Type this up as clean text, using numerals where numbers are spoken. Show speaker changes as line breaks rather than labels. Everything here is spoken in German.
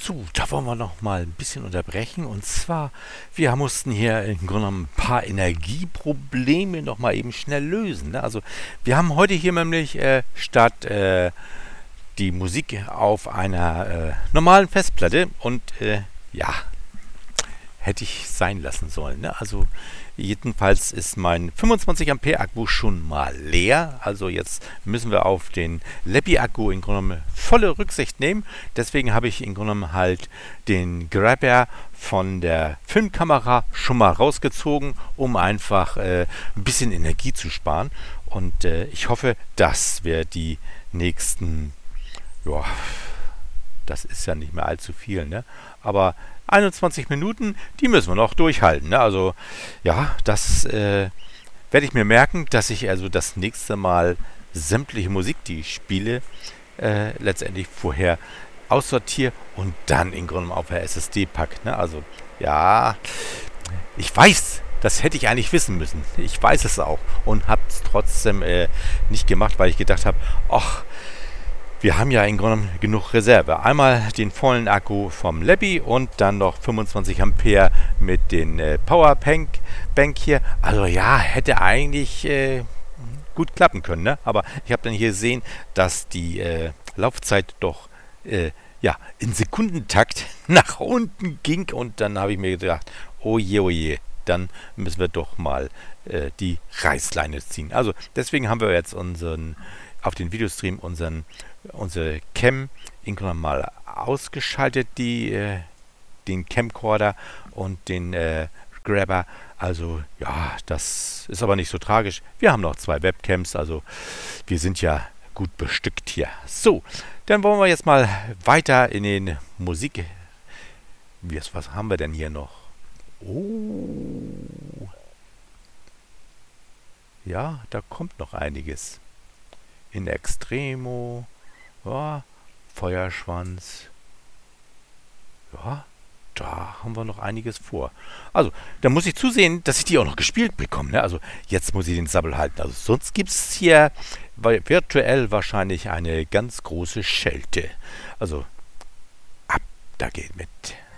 So, da wollen wir noch mal ein bisschen unterbrechen. Und zwar, wir mussten hier im Grunde genommen ein paar Energieprobleme noch mal eben schnell lösen. Ne? Also, wir haben heute hier nämlich statt die Musik auf einer normalen Festplatte und ja, hätte ich sein lassen sollen. Ne? Also jedenfalls ist mein 25 Ampere Akku schon mal leer. Also jetzt müssen wir auf den LEPI-Akku im Grunde genommen volle Rücksicht nehmen. Deswegen habe ich im Grunde genommen halt den Grabber von der Filmkamera schon mal rausgezogen, um einfach ein bisschen Energie zu sparen. Und ich hoffe, dass wir die nächsten, ja, das ist ja nicht mehr allzu viel, ne? Aber 21 Minuten, die müssen wir noch durchhalten. Ne? Also ja, das werde ich mir merken, dass ich also das nächste Mal sämtliche Musik, die ich spiele, letztendlich vorher aussortiere und dann im Grunde auf der SSD packe. Ne? Also ja, ich weiß, das hätte ich eigentlich wissen müssen. Ich weiß es auch und habe es trotzdem nicht gemacht, weil ich gedacht habe, ach, wir haben ja im Grunde genug Reserve. Einmal den vollen Akku vom LEPI und dann noch 25 Ampere mit den Powerbank hier. Also ja, hätte eigentlich gut klappen können. Ne? Aber ich habe dann hier gesehen, dass die Laufzeit doch ja, in Sekundentakt nach unten ging. Und dann habe ich mir gedacht, oh je, dann müssen wir doch mal die Reißleine ziehen. Also deswegen haben wir jetzt auf den Videostream unsere Cam irgendwann mal ausgeschaltet, den Camcorder und den Grabber. Also ja, das ist aber nicht so tragisch. Wir haben noch 2 Webcams, also wir sind ja gut bestückt hier. So, dann wollen wir jetzt mal weiter in den Musik. Was haben wir denn hier noch? Oh, ja, da kommt noch einiges. In Extremo. Ja, Feuerschwanz. Ja, da haben wir noch einiges vor. Also, da muss ich zusehen, dass ich die auch noch gespielt bekomme. Ne? Also, jetzt muss ich den Sabbel halten. Also, sonst gibt es hier virtuell wahrscheinlich eine ganz große Schelte. Also, ab da geht mit.